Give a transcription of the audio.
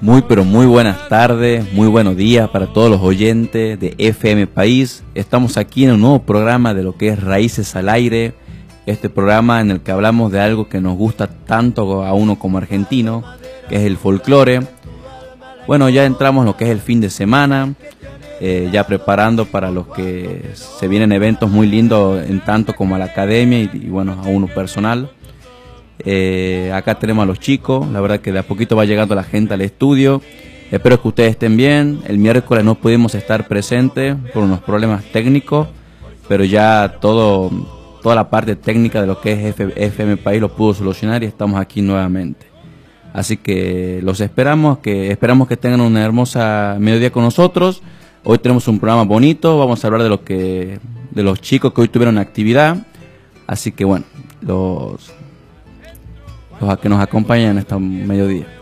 Muy pero muy buenas tardes, muy buenos días para todos los oyentes de FM País. Estamos aquí en un nuevo programa de lo que es Raíces al Aire, este programa en el que hablamos de algo que nos gusta tanto a uno como argentino, que es el folclore. Bueno, ya entramos en lo que es el fin de semana, ya preparando para los que se vienen eventos muy lindos en tanto como a la academia y bueno, a uno personal. Acá tenemos a los chicos, la verdad que de a poquito va llegando la gente al estudio. Espero que ustedes estén bien. El miércoles no pudimos estar presentes por unos problemas técnicos, pero ya toda la parte técnica de lo que es FM País lo pudo solucionar y estamos aquí nuevamente. Así que los esperamos que tengan una hermosa mediodía con nosotros. Hoy tenemos un programa bonito, vamos a hablar de los chicos que hoy tuvieron actividad. Así que bueno, los que nos acompañan en este mediodía.